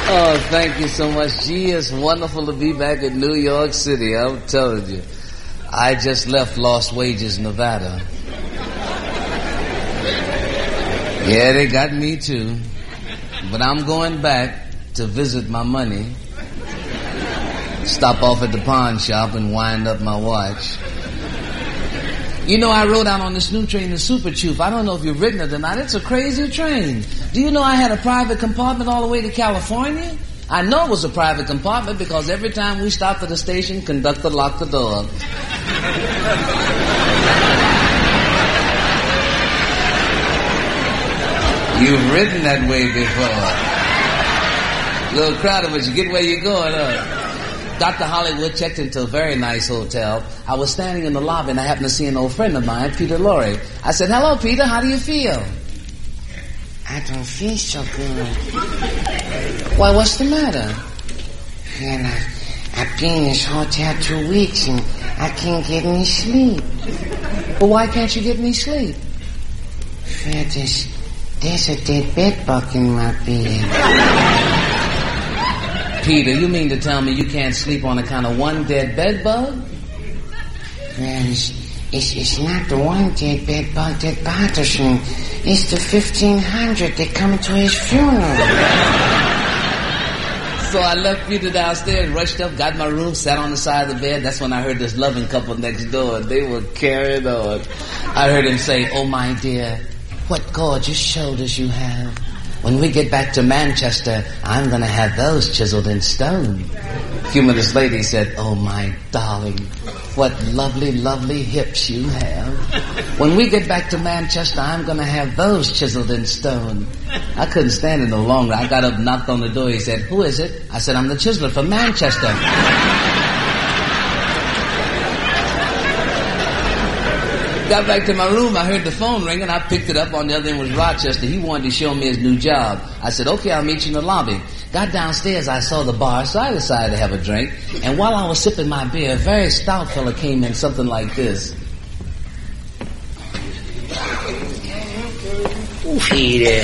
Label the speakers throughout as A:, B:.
A: Oh, thank you so much. Gee, it's wonderful to be back in New York City. I'm telling you. I just left Lost Wages, Nevada. Yeah, they got me too. But I'm going back to visit my money. Stop off at the pawn shop and wind up my watch. You know, I rode out on this new train, the Super Troop. I don't know if you've ridden it or not. It's a crazy train. Do you know I had a private compartment all the way to California? I know it was a private compartment because every time we stopped at the station, conductor locked the door. You've ridden that way before. A little crowded, but you get where you're going, huh? Dr. Hollywood checked into a very nice hotel. I was standing in the lobby and I happened to see an old friend of mine, Peter Lorre. I said, "Hello, Peter, how do you feel?"
B: "I don't feel so good."
A: "Why, what's the matter?"
B: "And I've been in this hotel 2 weeks and I can't get any sleep."
A: "Well, why can't you get any sleep?"
B: "Well, there's a dead bed bug in my bed."
A: "Peter, you mean to tell me you can't sleep on account of one dead bed bug?"
B: "Well, it's not the one dead bed bug that bothers him. It's the 1,500 that come to his funeral."
A: So I left Peter downstairs, rushed up, got in my room, sat on the side of the bed. That's when I heard this loving couple next door. They were carrying on. I heard him say, "Oh, my dear, what gorgeous shoulders you have. When we get back to Manchester, I'm going to have those chiseled in stone." A few minutes later, he said, "Oh, my darling, what lovely, lovely hips you have. When we get back to Manchester, I'm going to have those chiseled in stone." I couldn't stand it no longer. I got up, knocked on the door. He said, "Who is it?" I said, "I'm the chiseler from Manchester." Got back to my room, I heard the phone ringing. I picked it up. On the other end was Rochester. He wanted to show me his new job. I said, "Okay, I'll meet you in the lobby." Got downstairs, I saw the bar, so I decided to have a drink. And while I was sipping my beer, a very stout fella came in, something like this.
C: Peter.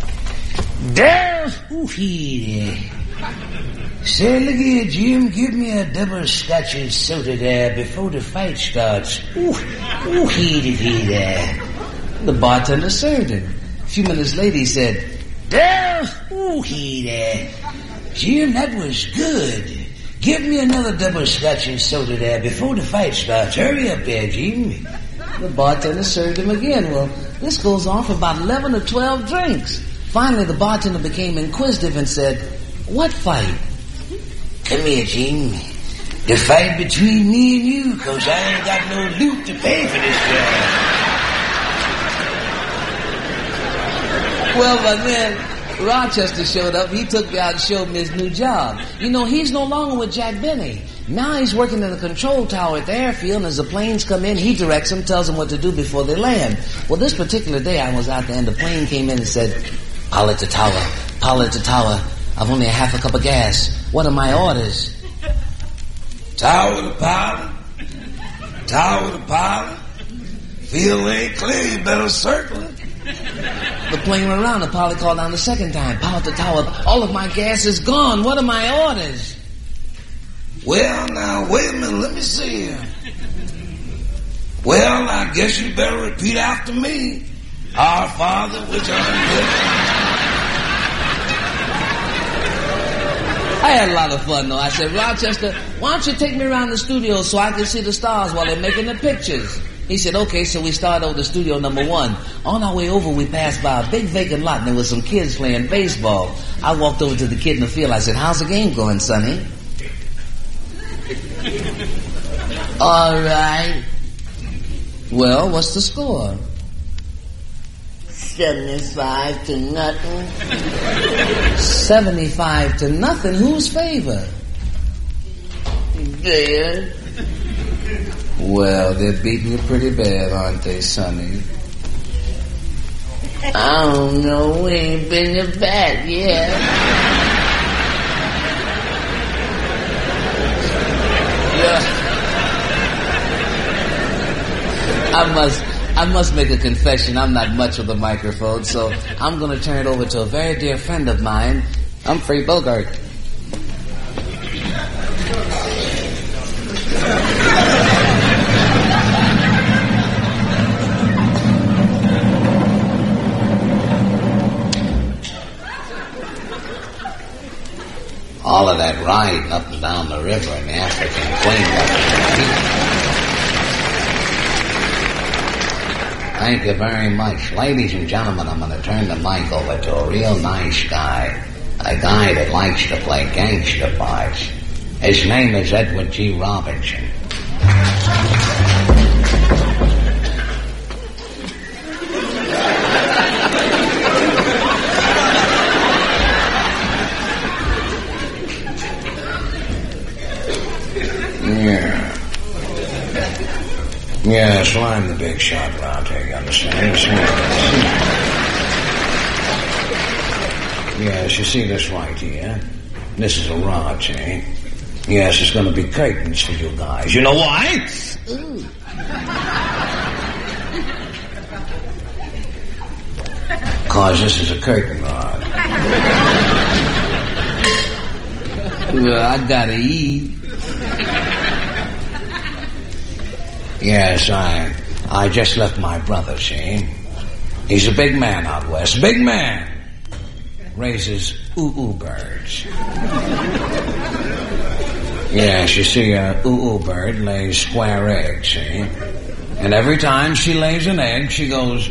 C: Peter. Say, look here, Jim, give me a double scotch and soda there before the fight starts. Peter.
A: The bartender served him. A few minutes later, he said,
C: Peter. Jim, that was good. Give me another double scotch and soda there before the fight starts. Hurry up there, Jim.
A: The bartender served him again. Well, this goes on for about 11 or 12 drinks. Finally, the bartender became inquisitive and said, "What fight?"
C: "Come here, Jim. The fight between me and you, 'cause I ain't got no loot to pay for this job."
A: Well, by then, Rochester showed up. He took me out and showed me his new job. You know, he's no longer with Jack Benny. Now he's working in the control tower at the airfield, and as the planes come in, he directs them, tells them what to do before they land. Well, this particular day, I was out there, and the plane came in and said, "Pilot to tower, pilot to tower. I've only a half a cup of gas. What are my orders?"
C: "Tower to pilot. Tower to pilot. Field ain't clear, you better circle it."
A: The plane went around. The pilot called down the second time. "Pilot to tower. All of my gas is gone. What are my orders?"
C: "Well, now, wait a minute. Let me see here. Well, I guess you better repeat after me. Our Father, which art in heaven."
A: I had a lot of fun, though. I said, "Rochester, why don't you take me around the studio so I can see the stars while they're making the pictures?" He said, "Okay," so we started over to studio number 1. On our way over, we passed by a big vacant lot, and there was some kids playing baseball. I walked over to the kid in the field. I said, "How's the game going, Sonny?"
B: "All right."
A: "Well, what's the score?"
B: 75-0.
A: 75-0. Whose favor?
B: Theirs.
A: Well, they're beating you pretty bad, aren't they, Sonny?
B: I don't know. We ain't been to bat yet.
A: I must make a confession. I'm not much with a microphone, so I'm going to turn it over to a very dear friend of mine, Humphrey Bogart.
B: All of that riding up and down the river in the African Queen. Thank you very much. Ladies and gentlemen, I'm going to turn the mic over to a real nice guy. A guy that likes to play gangster parts. His name is Edward G. Robinson.
C: Yeah, so I'm the big shot around here, you understand? Yes, you see this right here? This is a rod, see? Yes, it's going to be curtains for you guys. You know why?
A: Ooh.
C: Because this is a curtain rod.
A: Well, I gotta eat.
C: Yes, I just left my brother, see? He's a big man out west. Big man. Raises birds. Yes, you see, a bird lays square eggs, see? And every time she lays an egg, she goes...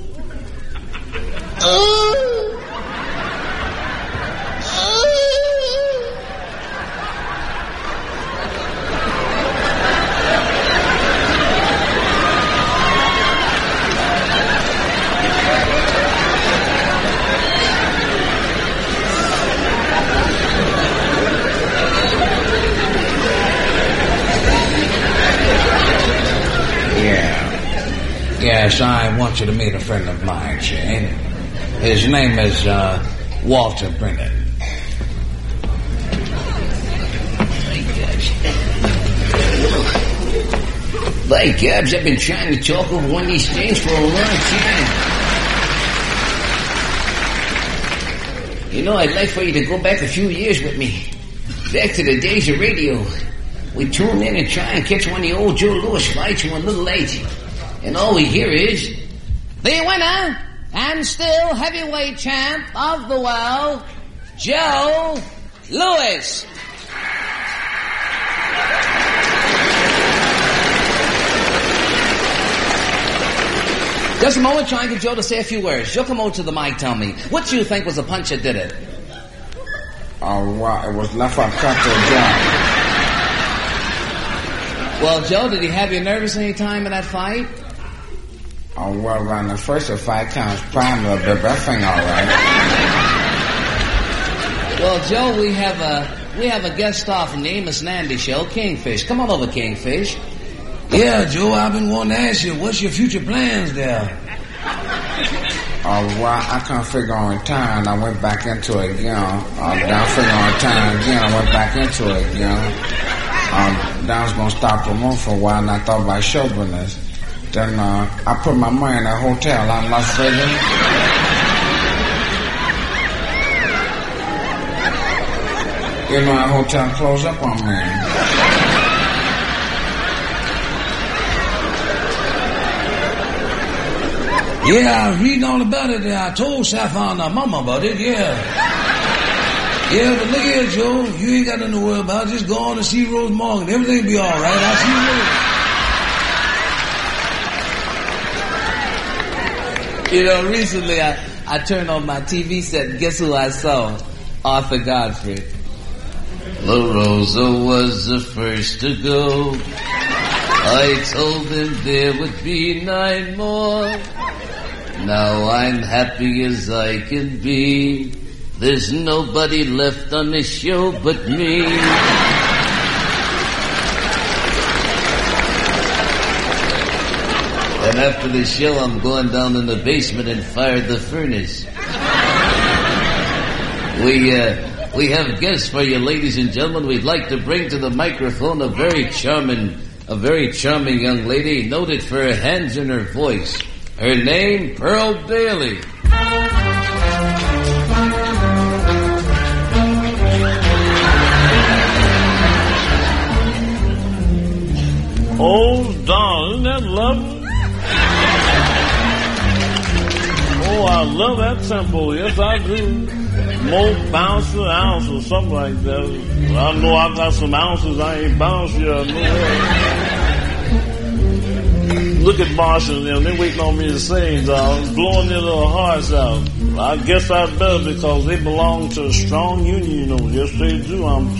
C: Yes, I want you to meet a friend of mine, see? His name is Walter Brennan.
B: By Gabs, I've been trying to talk over one of these things for a long time. You know, I'd like for you to go back a few years with me. Back to the days of radio. We tune in and try and catch one of the old Joe Louis flights when we're a little late. And all we hear is,
A: the winner and still heavyweight champ of the world, Joe Louis. Just a moment, trying to get Joe to say a few words. Joe, come over to the mic, tell me. What do you think was the punch that did it?
D: Oh, wow, it was left uppercut to Joe.
A: Well, Joe, did he have you nervous any time in that fight?
D: Oh, well, around the first of 5 times prime a little bit, but I think all right.
A: Well, Joe, we have a guest star from the Amos and Andy show, Kingfish. Come on over, Kingfish.
C: Yeah, Joe, I've been wanting to ask you, what's your future plans there?
D: Oh, well, I couldn't figure on retiring. I went back into it again. Then I figured on retiring again. I went back into it again. Then I was going to stop promoting for a while, and I thought about show business. Then I put my money in a hotel out in Las Vegas. You know, that hotel closed up on me.
C: Yeah, I was reading all about it. I told Sapphire and Mama about it, yeah. Yeah, but look here, Joe. You ain't got nothing to worry about. Just go on and see Rose Morgan. Everything will be all right. I'll see you later.
A: You know, recently I turned on my TV set and guess who I saw? Arthur Godfrey. La Rosa was the first to go. I told him there would be 9 more. Now I'm happy as I can be. There's nobody left on this show but me. And after the show, I'm going down in the basement and fire the furnace. We have guests for you, ladies and gentlemen. We'd like to bring to the microphone a very charming young lady, noted for her hands and her voice. Her name, Pearl Bailey.
E: Dawn, isn't that lovely? Oh, I love that tempo. Yes, I do. More bounce an ounce or something like that. I know I got some ounces I ain't bounced yet. Look at Marshall and them. They waiting on me to sing, dog. Blowing their little hearts out. I guess I better because they belong to a strong union, you know. Yes, they do. I'm